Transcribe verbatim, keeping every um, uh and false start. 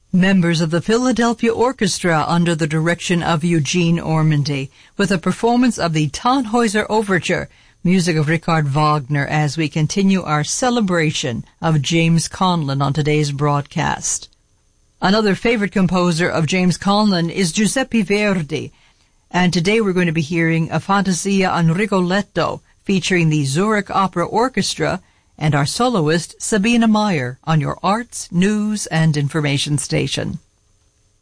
Members of the Philadelphia Orchestra under the direction of Eugene Ormandy with a performance of the Tannhäuser Overture, music of Richard Wagner, as we continue our celebration of James Conlon on today's broadcast. Another favorite composer of James Conlon is Giuseppe Verdi, and today we're going to be hearing a Fantasia on Rigoletto featuring the Zurich Opera Orchestra and our soloist Sabina Meyer on your arts, news, and information station.